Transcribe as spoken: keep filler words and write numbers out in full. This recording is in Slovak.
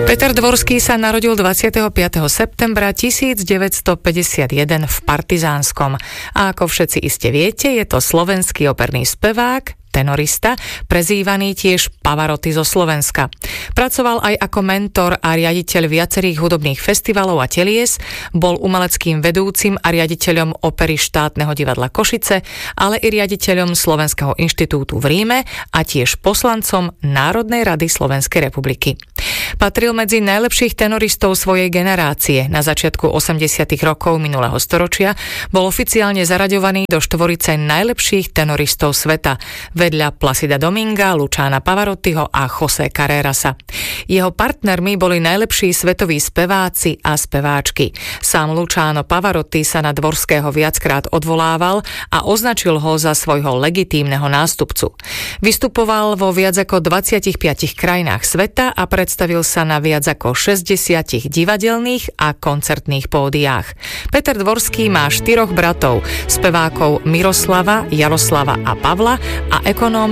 Peter Dvorský sa narodil dvadsiateho piateho septembra tisícdeväťstopäťdesiatjeden v Partizánskom. A ako všetci iste viete, je to slovenský operný spevák, tenorista, prezývaný tiež Pavarotti zo Slovenska. Pracoval aj ako mentor a riaditeľ viacerých hudobných festivalov a telies, bol umeleckým vedúcim a riaditeľom opery Štátneho divadla Košice, ale i riaditeľom Slovenského inštitútu v Ríme a tiež poslancom Národnej rady Slovenskej republiky. Patril medzi najlepších tenoristov svojej generácie. Na začiatku osemdesiatych rokov minulého storočia bol oficiálne zaraďovaný do štvorice najlepších tenoristov sveta, vedľa Placida Dominga, Luciana Pavarottiho a José Carrerasa. Jeho partnermi boli najlepší svetoví speváci a speváčky. Sám Luciano Pavarotti sa na Dvorského viackrát odvolával a označil ho za svojho legitímneho nástupcu. Vystupoval vo viac ako dvadsiatich piatich krajinách sveta a predstavil sa na viac ako šesťdesiatich divadelných a koncertných pódiách. Peter Dvorský má štyroch bratov, spevákov Miroslava, Jaroslava a Pavla a ekonóm